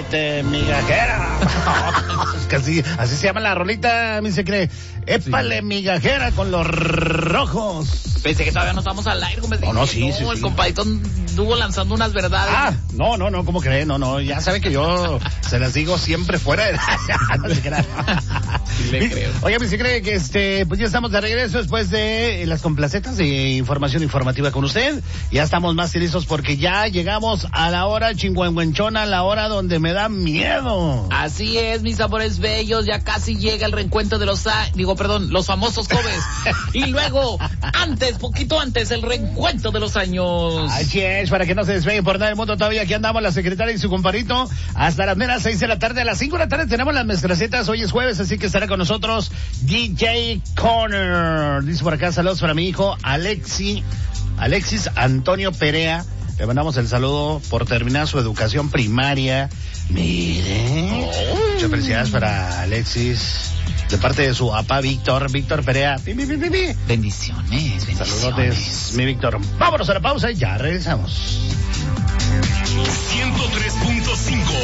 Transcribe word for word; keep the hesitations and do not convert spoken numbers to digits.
Permite, migajera. Es que así, así se llama la rolita, mi secre. Épale, sí. Migajera con los rojos. Pensé que todavía no estamos al aire, como No, no, sí, no, sí, el sí. compadito estuvo lanzando unas verdades. Ah, no, no, no, ¿cómo cree? No, no, ya sabe que yo se las digo siempre fuera de la... No se crea. Sí le creo. Oiga, mi secre, que este, pues ya estamos de regreso después de las complacetas de información informativa con usted. Ya estamos más listos porque ya llegamos a la hora chingüengüenchona, la hora donde me da miedo. Así es, mis amores bellos, ya casi llega el reencuentro de los, a... digo, perdón, los famosos jóvenes. Y luego, antes, poquito antes, el reencuentro de los años. Así es, para que no se despegue por nada del mundo todavía. Aquí andamos la secretaria y su comparito hasta las meras seis de la tarde. A las cinco de la tarde tenemos las mezclacetas. Hoy es jueves, así que estará con nosotros D J Corner. Dice por acá, saludos para mi hijo Alexi, Alexis Antonio Perea. Le mandamos el saludo por terminar su educación primaria. Mire, oh. Muchas felicidades para Alexis, de parte de su papá Víctor, Víctor Perea. Pi, pi, pi, pi, pi. Bendiciones, bendiciones. Saludotes, mi Víctor. Vámonos a la pausa y ya regresamos. ciento tres punto cinco